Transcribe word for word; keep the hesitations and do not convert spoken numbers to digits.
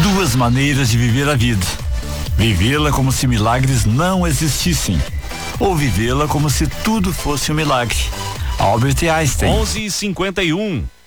Duas maneiras de viver a vida: vivê-la como se milagres não existissem, ou vivê-la como se tudo fosse um milagre. Albert Einstein. onze e cinquenta e um.